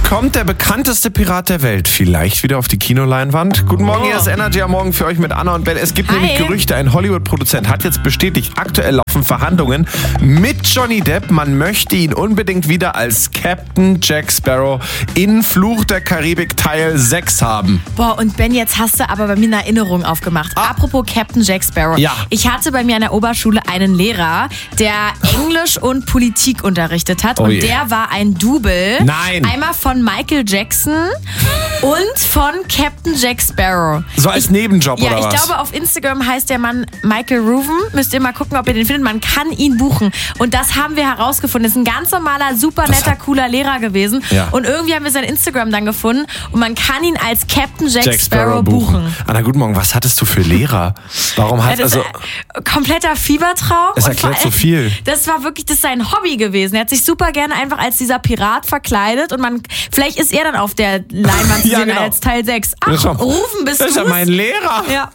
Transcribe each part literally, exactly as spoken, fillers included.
kommt der bekannteste Pirat der Welt vielleicht wieder auf die Kinoleinwand? Guten Morgen, hier ist Energy am Morgen für euch mit Anna und Ben. Es gibt Hi. nämlich Gerüchte, ein Hollywood-Produzent hat jetzt bestätigt, aktuell laufen Verhandlungen mit Johnny Depp. Man möchte ihn unbedingt wieder als Captain Jack Sparrow in Fluch der Karibik Teil sechs haben. Boah, und Ben, jetzt hast du aber bei mir eine Erinnerung aufgemacht. Ah. Apropos Captain Jack Sparrow. Ja. Ich hatte bei mir an der Oberschule einen Lehrer, der Englisch und Politik unterrichtet hat. Oh und je. der war ein Double. Nein. Einmal von Michael Jackson und von Captain Jack Sparrow. So als Nebenjob Ja, oder ich was? glaube, auf Instagram heißt der Mann Michael Ruven. Müsst ihr mal gucken, ob ihr den findet. Man kann ihn buchen. Und das haben wir herausgefunden. Das ist ein ganz normaler, super netter, cooler Lehrer gewesen. Ja. Und irgendwie haben wir sein Instagram dann gefunden. Und man kann ihn als Captain Jack, Jack Sparrow, Sparrow buchen. buchen. Anna, guten Morgen. Was hattest du für Lehrer? Warum Ja, hat das also? ist ein kompletter Fiebertraum. Es Und erklärt vor allem, so viel. Das war wirklich, das ist sein Hobby gewesen. Er hat sich super gerne einfach als dieser Pirat verkleidet. Und man, vielleicht ist er dann auf der Leinwand zu Ja, sehen genau. als Teil sechs. Ach, Das ist ja- Rufen, bist Das ist ja du's? mein Lehrer. Ja.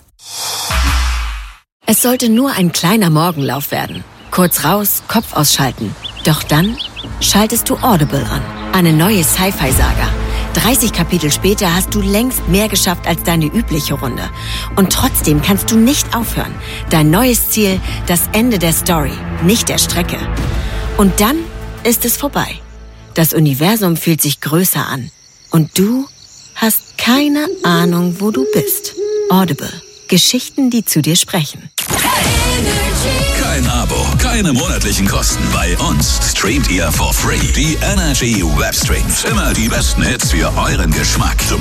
Es sollte nur ein kleiner Morgenlauf werden. Kurz raus, Kopf ausschalten. Doch dann schaltest du Audible an. Eine neue Sci-Fi-Saga. dreißig Kapitel später hast du längst mehr geschafft als deine übliche Runde. Und trotzdem kannst du nicht aufhören. Dein neues Ziel, das Ende der Story, nicht der Strecke. Und dann ist es vorbei. Das Universum fühlt sich größer an. Und du hast keine Ahnung, wo du bist. Audible. Geschichten, die zu dir sprechen. Kein Abo, keine monatlichen Kosten. Bei uns streamt ihr for free. Die Energy Webstreams. Immer die besten Hits für euren Geschmack. Zum